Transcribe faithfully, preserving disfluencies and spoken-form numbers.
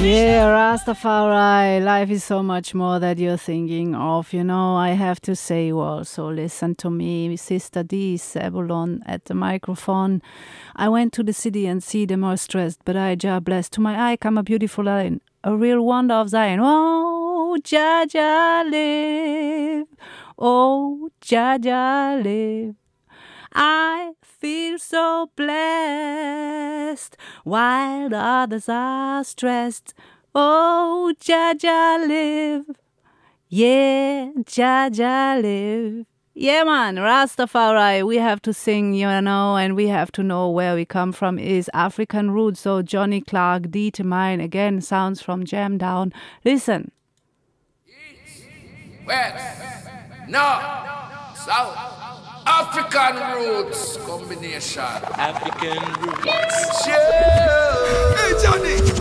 Yeah, Rastafari, life is so much more that you're thinking of. You know, I have to say you also listen to me, Sister D, Sebulon at the microphone. I went to the city and see them all stressed, but I, Jah blessed. To my eye come a beautiful line, a real wonder of Zion. Oh, Jah Jah live. Oh, Jah Jah live. I feel so blessed while the others are stressed. Oh, Jah Jah live. Yeah, Jah Jah live. Yeah, man, Rastafari, we have to sing, you know, and we have to know where we come from is African roots. So Johnny Clark, D to mine, again, sounds from Jam Down. Listen. West, North, South, African roots combination. African roots. Yeah. Hey Johnny,